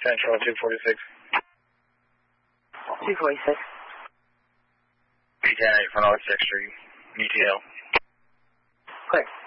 Central 246. 246. P10 8 front of 6th Street, UTL. Clear.